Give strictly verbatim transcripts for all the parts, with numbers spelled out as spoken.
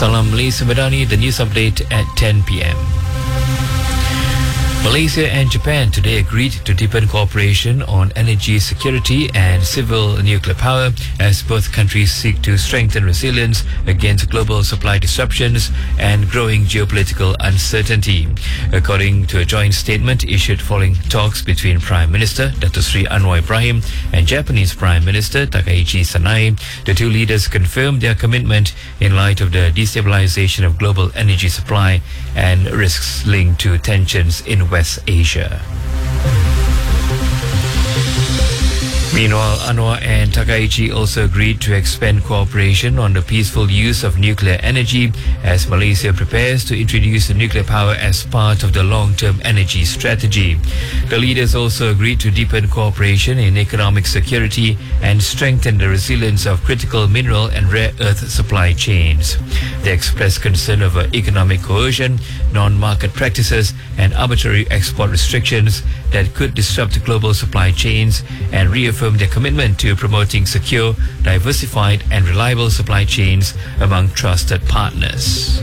Salam Malaysia Madani, the news update at ten p.m. Malaysia and Japan today agreed to deepen cooperation on energy security and civil nuclear power as both countries seek to strengthen resilience against global supply disruptions and growing geopolitical uncertainty. According to a joint statement issued following talks between Prime Minister Dato Sri Anwar Ibrahim and Japanese Prime Minister Takaichi Sanae, the two leaders confirmed their commitment in light of the destabilization of global energy supply and risks linked to tensions in West Asia. Meanwhile, Anwar and Takaichi also agreed to expand cooperation on the peaceful use of nuclear energy as Malaysia prepares to introduce nuclear power as part of the long-term energy strategy. The leaders also agreed to deepen cooperation in economic security and strengthen the resilience of critical mineral and rare earth supply chains. They expressed concern over economic coercion, non-market practices, and arbitrary export restrictions that could disrupt global supply chains and reaffirm their commitment to promoting secure, diversified, and reliable supply chains among trusted partners.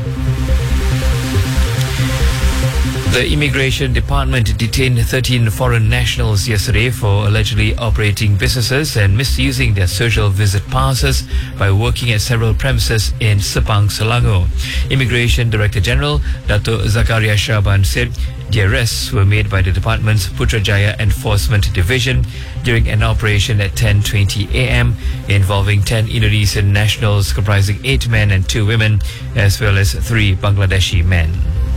The Immigration Department detained thirteen foreign nationals yesterday for allegedly operating businesses and misusing their social visit passes by working at several premises in Sepang, Selangor. Immigration Director General Dato Zakaria Shaban said the arrests were made by the department's Putrajaya Enforcement Division during an operation at ten twenty a.m. involving ten Indonesian nationals comprising eight men and two women, as well as three Bangladeshi men.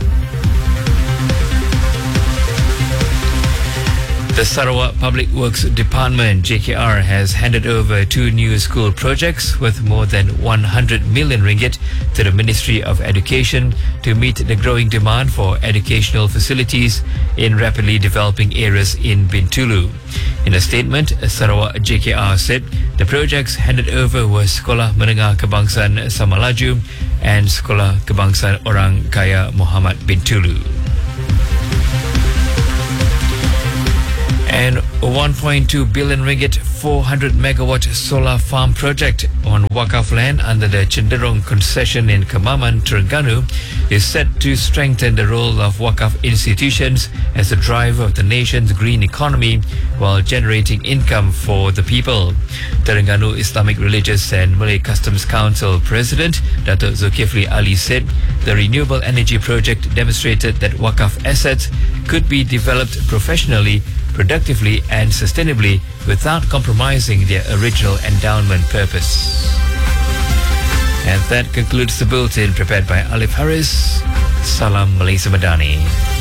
The Sarawak Public Works Department, J K R, has handed over two new school projects worth more than one hundred million ringgit to the Ministry of Education to meet the growing demand for educational facilities in rapidly developing areas in Bintulu. In a statement, Sarawak J K R said the projects handed over were Sekolah Menengah Kebangsaan Samalaju and Sekolah Kebangsaan Orang Kaya Muhammad Bintulu. And a one point two billion ringgit four hundred megawatt solar farm project on Wakaf land under the Cenderung concession in Kemaman, Terengganu is set to strengthen the role of Wakaf institutions as a driver of the nation's green economy while generating income for the people. Terengganu Islamic Religious and Malay Customs Council President Dato Zulkifli Ali said the renewable energy project demonstrated that Wakaf assets could be developed professionally, productively and sustainably without compromising their original endowment purpose. And that concludes the bulletin prepared by Alif Haris. Salam Malaysia Madani.